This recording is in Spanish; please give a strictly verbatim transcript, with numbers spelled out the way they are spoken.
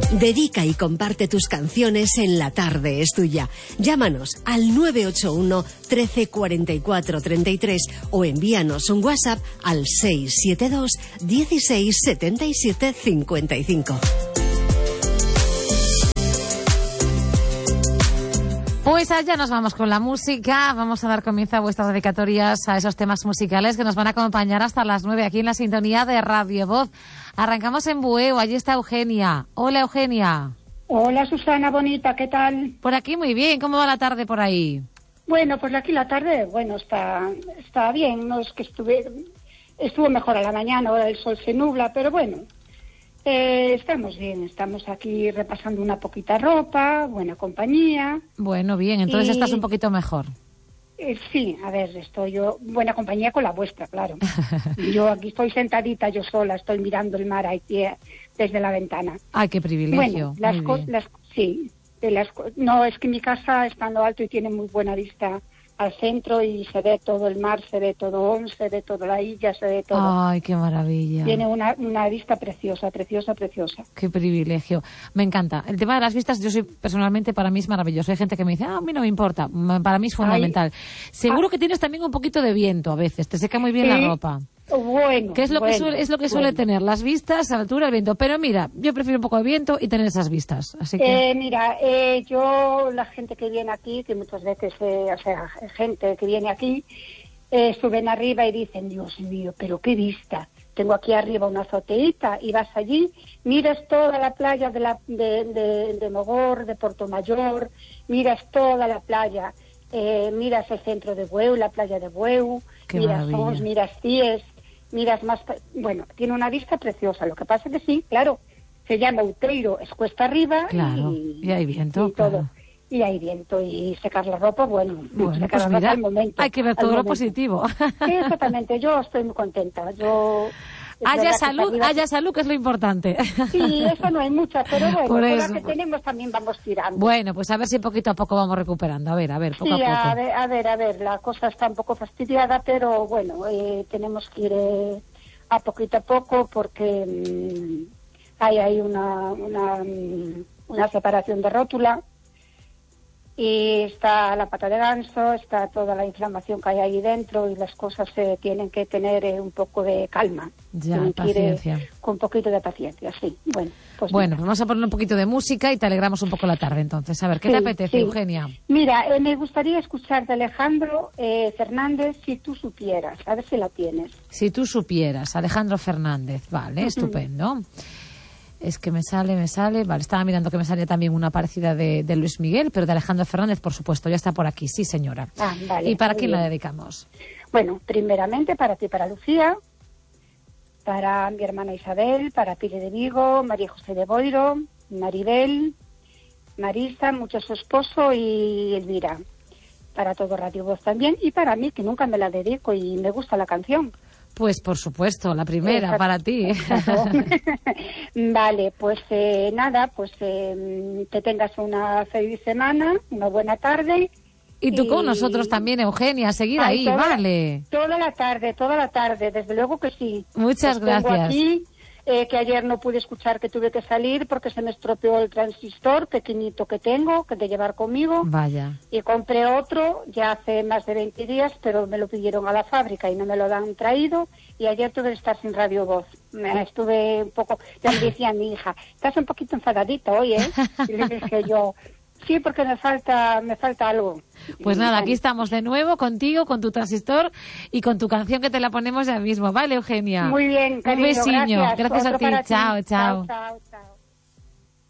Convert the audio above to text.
Dedica y comparte tus canciones en La Tarde es Tuya. Llámanos al nueve ocho uno, trece, cuarenta y cuatro, treinta y tres o envíanos un WhatsApp al seis siete dos, dieciséis, setenta y siete, cincuenta y cinco. Pues allá nos vamos con la música. Vamos a dar comienzo a vuestras dedicatorias a esos temas musicales que nos van a acompañar hasta las nueve aquí en la sintonía de Radio Voz. Arrancamos en Bueu, allí está Eugenia. Hola, Eugenia. Hola, Susana, bonita, ¿qué tal? Por aquí muy bien, ¿cómo va la tarde por ahí? Bueno, pues aquí la tarde, bueno, está está bien, no es que estuve, estuvo mejor a la mañana, ahora el sol se nubla, pero bueno, eh, estamos bien, estamos aquí repasando una poquita ropa, buena compañía. Bueno, bien, entonces y... estás un poquito mejor. Eh, sí, a ver, estoy yo, buena compañía con la vuestra, claro. Yo aquí estoy sentadita yo sola, estoy mirando el mar aquí desde la ventana. Ay, qué privilegio. Bueno, las cosas, sí, de las, no, es que mi casa está en lo alto y tiene muy buena vista al centro y se ve todo el mar, se ve todo On, se ve toda la isla, se ve todo. Ay, qué maravilla. Tiene una, una vista preciosa, preciosa, preciosa. Qué privilegio. Me encanta. El tema de las vistas, yo soy personalmente, para mí es maravilloso. Hay gente que me dice, ah, a mí no me importa. Para mí es fundamental. Ay, Seguro ah, que tienes también un poquito de viento a veces. Te seca muy bien sí. la ropa. Bueno, ¿Qué es lo bueno, que suele, es lo que suele bueno. tener? Las vistas, a la altura, el viento. Pero mira, yo prefiero un poco de viento y tener esas vistas. Así que... Eh, mira, eh, yo, la gente que viene aquí, que muchas veces, eh, o sea, gente que viene aquí, eh, suben arriba y dicen, Dios mío, pero qué vista. Tengo aquí arriba una azoteíta y vas allí, miras toda la playa de, la, de, de, de Mogor, de Portomayor, miras toda la playa, eh, miras el centro de Bueu, la playa de Bueu, qué miras maravilla. Ons, miras Cies, miras más, bueno, tiene una vista preciosa. Lo que pasa es que sí, claro, se llama Outeiro, es cuesta arriba. Claro, y, y hay viento, y todo. Claro. Y hay viento y secar la ropa, bueno, bueno secar pues la mira, ropa al momento. Hay que ver todo lo positivo. Sí, exactamente, yo estoy muy contenta. Yo haya salud, arriba, haya salud, que es lo importante. Sí, eso no hay mucha, pero bueno, Por con eso. la que tenemos también vamos tirando. Bueno, pues a ver si poquito a poco vamos recuperando. A ver, a ver, poco sí, a poco. A ver, a ver, a ver, la cosa está un poco fastidiada, pero bueno, eh, tenemos que ir eh, a poquito a poco porque mmm, hay ahí una, una, una separación de rótula. Y está la pata de ganso, está toda la inflamación que hay ahí dentro y las cosas se eh, tienen que tener eh, un poco de calma. Ya, paciencia. Ir, con un poquito de paciencia, sí. Bueno, pues, bueno pues vamos a poner un poquito de música y te alegramos un poco la tarde entonces. A ver, ¿qué sí, te apetece, sí. Eugenia? Mira, eh, me gustaría escuchar de Alejandro eh, Fernández, Si tú supieras. A ver si la tienes. Si tú supieras, Alejandro Fernández. Vale, uh-huh. Estupendo. Es que me sale, me sale... Vale, estaba mirando que me salía también una parecida de, de Luis Miguel, pero de Alejandro Fernández, por supuesto, ya está por aquí. Sí, señora. Ah, vale, ¿y para quién bien. la dedicamos? Bueno, primeramente para ti, para Lucía, para mi hermana Isabel, para Pile de Vigo, María José de Boiro, Maribel, Marisa, mucho su esposo y Elvira. Para todo Radio Voz también y para mí, que nunca me la dedico y me gusta la canción. Pues por supuesto, la primera, exacto, para ti. Vale, pues eh, nada, pues eh, que tengas una feliz semana, una buena tarde. Y tú y... con nosotros también, Eugenia, seguir Ay, ahí, toda, vale. Toda la tarde, toda la tarde, desde luego que sí. Muchas pues gracias. Tengo aquí, eh, que ayer no pude escuchar, que tuve que salir porque se me estropeó el transistor pequeñito que tengo, que de llevar conmigo. Vaya. Y compré otro ya hace más de veinte días, pero me lo pidieron a la fábrica y no me lo han traído. Y ayer tuve que estar sin Radio Voz. Me estuve un poco, ya me decía mi hija, estás un poquito enfadadita hoy, ¿eh? Y le dije yo, sí, porque me falta, me falta algo. Pues nada, aquí estamos de nuevo contigo, con tu transistor y con tu canción que te la ponemos ya mismo. Vale, Eugenia. Muy bien, cariño, un besiño. Gracias, gracias a ti. Chao, chao. Chao, chao, chao.